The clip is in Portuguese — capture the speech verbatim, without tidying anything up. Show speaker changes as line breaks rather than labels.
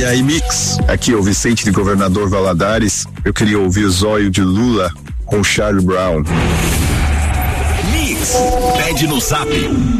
E aí, Mix? Aqui é o Vicente de Governador Valadares. Eu queria ouvir o Zóio de Lula com Charlie Brown.
Mix, pede no Zap